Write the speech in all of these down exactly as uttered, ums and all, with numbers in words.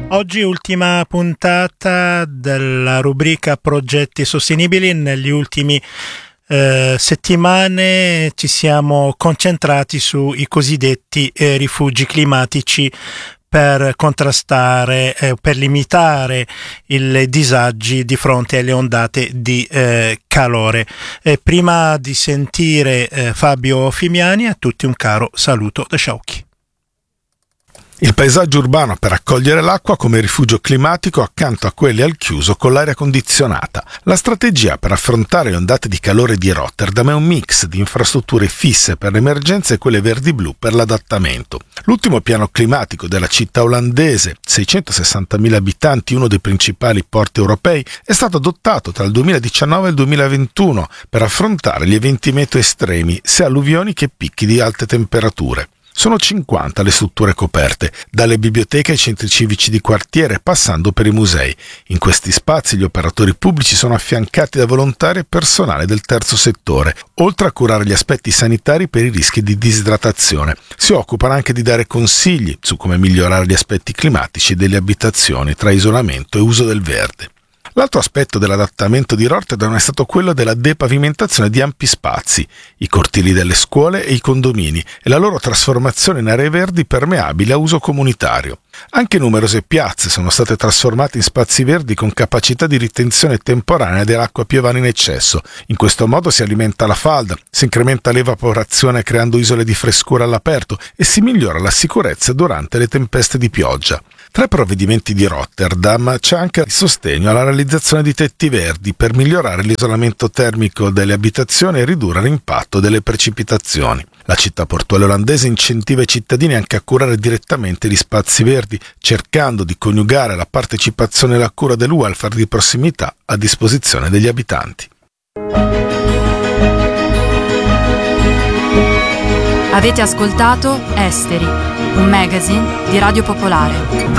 Oggi ultima puntata della rubrica Progetti Sostenibili. Negli ultimi eh, settimane ci siamo concentrati sui cosiddetti eh, rifugi climatici per contrastare, eh, per limitare i disagi di fronte alle ondate di eh, calore. Eh, prima di sentire eh, Fabio Fimiani, a tutti un caro saluto da Sciauchi. Il paesaggio urbano per accogliere l'acqua come rifugio climatico accanto a quelli al chiuso con l'aria condizionata. La strategia per affrontare le ondate di calore di Rotterdam è un mix di infrastrutture fisse per l'emergenza e quelle verdi-blu per l'adattamento. L'ultimo piano climatico della città olandese, seicentosessantamila abitanti, uno dei principali porti europei, è stato adottato tra il duemiladiciannove e il duemilaventuno per affrontare gli eventi meteo estremi, sia alluvioni che picchi di alte temperature. Sono cinquanta le strutture coperte, dalle biblioteche ai centri civici di quartiere, passando per i musei. In questi spazi gli operatori pubblici sono affiancati da volontari e personale del terzo settore, oltre a curare gli aspetti sanitari per i rischi di disidratazione. Si occupano anche di dare consigli su come migliorare gli aspetti climatici delle abitazioni tra isolamento e uso del verde. L'altro aspetto dell'adattamento di Rotterdam è stato quello della depavimentazione di ampi spazi, i cortili delle scuole e i condomini, e la loro trasformazione in aree verdi permeabili a uso comunitario. Anche numerose piazze sono state trasformate in spazi verdi con capacità di ritenzione temporanea dell'acqua piovana in eccesso. In questo modo si alimenta la falda, si incrementa l'evaporazione creando isole di frescura all'aperto e si migliora la sicurezza durante le tempeste di pioggia. Tra i provvedimenti di Rotterdam c'è anche il sostegno alla realizzazione di tetti verdi per migliorare l'isolamento termico delle abitazioni e ridurre l'impatto delle precipitazioni. La città portuale olandese incentiva i cittadini anche a curare direttamente gli spazi verdi, cercando di coniugare la partecipazione e la cura del welfare di prossimità a disposizione degli abitanti. Avete ascoltato Esteri, un magazine di Radio Popolare.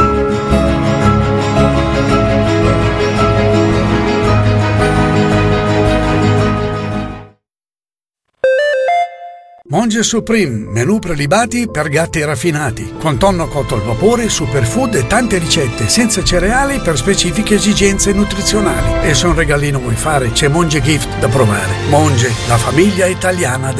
Monge Supreme, menù prelibati per gatti raffinati, con tonno cotto al vapore, superfood e tante ricette senza cereali per specifiche esigenze nutrizionali. E se un regalino vuoi fare, c'è Monge Gift da provare. Monge, la famiglia italiana